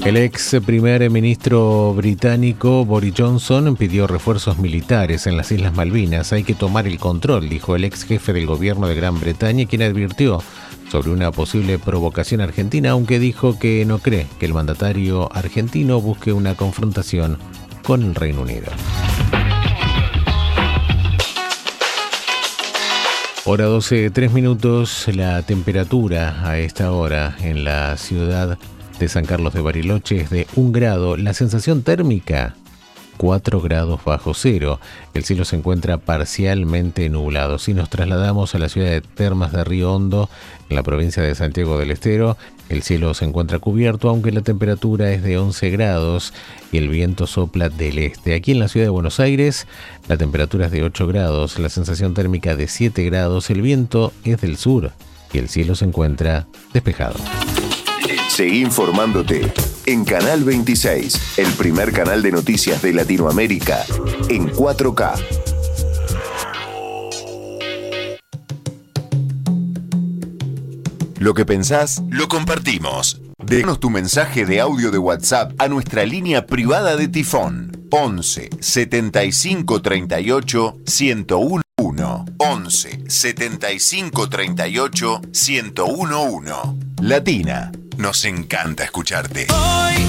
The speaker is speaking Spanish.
El ex primer ministro británico Boris Johnson pidió refuerzos militares en las Islas Malvinas. Hay que tomar el control, dijo el ex jefe del gobierno de Gran Bretaña, quien advirtió sobre una posible provocación argentina, aunque dijo que no cree que el mandatario argentino busque una confrontación con el Reino Unido. Hora 12, 3 minutos, la temperatura a esta hora en la ciudad de San Carlos de Bariloche es de 1 grado, la sensación térmica 4 grados bajo cero. El cielo se encuentra parcialmente nublado. Si nos trasladamos a la ciudad de Termas de Río Hondo, en la provincia de Santiago del Estero, el cielo se encuentra cubierto, aunque la temperatura es de 11 grados y el viento sopla del este. Aquí en la ciudad de Buenos Aires, la temperatura es de 8 grados, la sensación térmica de 7 grados, el viento es del sur y el cielo se encuentra despejado. Seguí informándote en Canal 26, el primer canal de noticias de Latinoamérica en 4K. Lo que pensás, lo compartimos. Déjanos tu mensaje de audio de WhatsApp a nuestra línea privada de Tifón 11 75 38 1011. 11 75 38 1011. Latina, nos encanta escucharte. Hoy